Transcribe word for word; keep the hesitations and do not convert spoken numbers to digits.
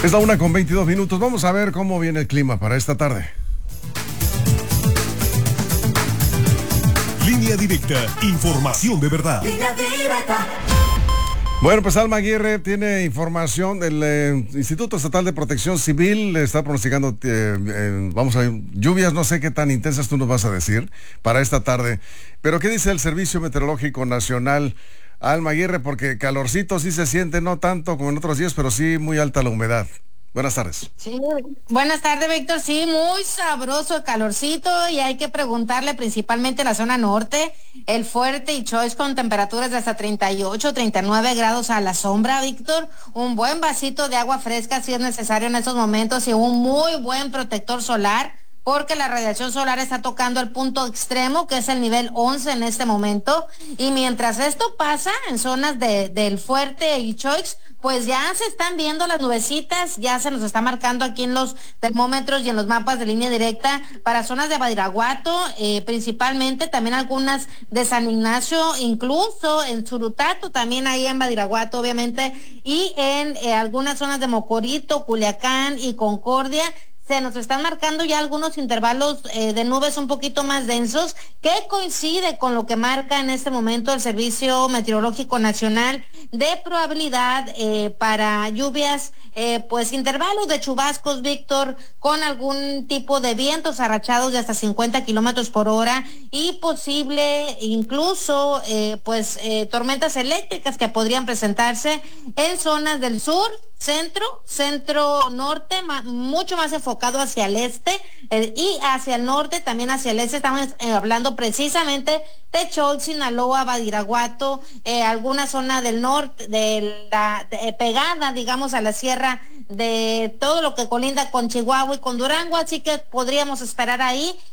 Es la una con veintidós minutos. Vamos a ver cómo viene el clima para esta tarde. Línea directa, información de verdad. Línea directa. Bueno, pues Alma Aguirre tiene información del eh, Instituto Estatal de Protección Civil. Le está pronosticando, eh, eh, vamos a ver, lluvias, no sé qué tan intensas tú nos vas a decir para esta tarde. Pero ¿qué dice el Servicio Meteorológico Nacional? Alma Aguirre, porque calorcito sí se siente, no tanto como en otros días, pero sí muy alta la humedad. Buenas tardes. Sí, buenas tardes, Víctor. Sí, muy sabroso el calorcito y hay que preguntarle principalmente en la zona norte, el Fuerte y Choix con temperaturas de hasta treinta y ocho, treinta y nueve grados a la sombra, Víctor. Un buen vasito de agua fresca si es necesario en estos momentos y un muy buen protector solar, porque la radiación solar está tocando el punto extremo, que es el nivel once en este momento. Y mientras esto pasa en zonas de, del Fuerte y Choix, pues ya se están viendo las nubecitas, ya se nos está marcando aquí en los termómetros y en los mapas de línea directa para zonas de Badiraguato, eh, principalmente, también algunas de San Ignacio, incluso en Surutato, también ahí en Badiraguato, obviamente, y en eh, algunas zonas de Mocorito, Culiacán y Concordia. Se nos están marcando ya algunos intervalos eh, de nubes un poquito más densos, que coincide con lo que marca en este momento el Servicio Meteorológico Nacional de probabilidad eh, para lluvias, eh, pues intervalos de chubascos, Víctor, con algún tipo de vientos arrachados de hasta cincuenta kilómetros por hora y posible incluso eh, pues eh, tormentas eléctricas que podrían presentarse en zonas del sur, centro, centro norte, ma, mucho más enfocado hacia el este eh, y hacia el norte, también hacia el este. Estamos eh, hablando precisamente de Choix, Sinaloa, Badiraguato, eh, alguna zona del norte, de la de, eh, pegada, digamos, a la sierra de todo lo que colinda con Chihuahua y con Durango, así que podríamos esperar ahí